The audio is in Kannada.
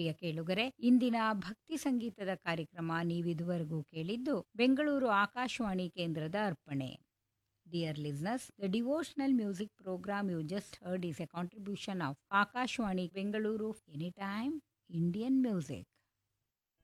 ಪ್ರಿಯ ಕೇಳುಗರೆ, ಇಂದಿನ ಭಕ್ತಿ ಸಂಗೀತದ ಕಾರ್ಯಕ್ರಮ ನೀವಿದುವರೆಗೂ ಕೇಳಿದ್ದು ಬೆಂಗಳೂರು ಆಕಾಶವಾಣಿ ಕೇಂದ್ರದ ಅರ್ಪಣೆ. Dear listeners, the devotional music program you just heard is a contribution of Akashwani Bengaluru Anytime Indian Music.